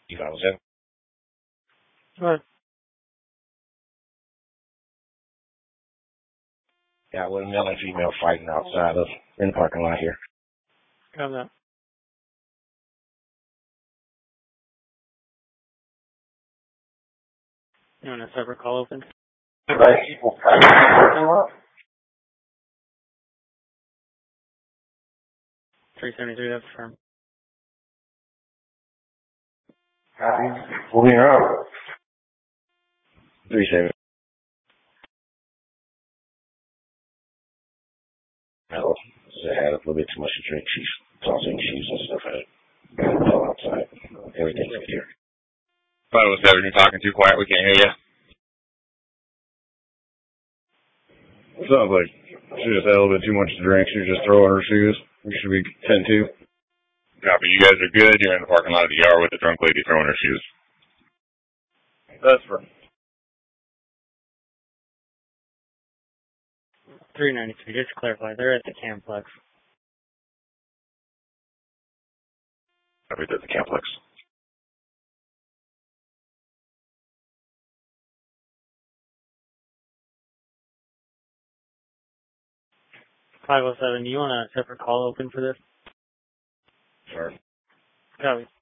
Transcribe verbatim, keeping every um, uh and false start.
You got it. What? Yeah, with a male and female fighting outside of, in the parking lot here. Got that. You want a separate call open? three seventy-three, that's firm. Moving around. three seventy. No, she had a little bit too much to drink. She's tossing shoes and stuff at it. All outside. Everything's right here. five oh seven, you're talking too quiet. We can't hear you. Sounds like she just had a little bit too much to drink. She was just throwing her shoes. We should be ten two. Copy. You guys are good. You're in the parking lot of the yard with the drunk lady throwing her shoes. That's for three ninety-three, just to clarify, they're at the Camplex. Copy, at the Camplex. five oh seven, do you want a separate call open for this? Sure. Copy.